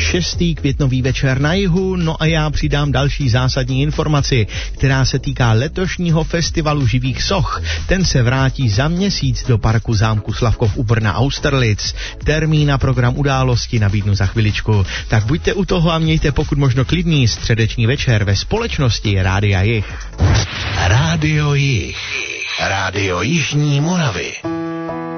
6. květnový večer na jihu, no a já přidám další zásadní informaci, která se týká letošního festivalu živých soch. Ten se vrátí za měsíc do parku zámku Slavkov u Brna Austerlitz. Termín a program události nabídnu za chviličku. Tak buďte u toho a mějte pokud možno klidný středeční večer ve společnosti Rádia Jih. Rádio Jih. Rádio Jižní Moravy.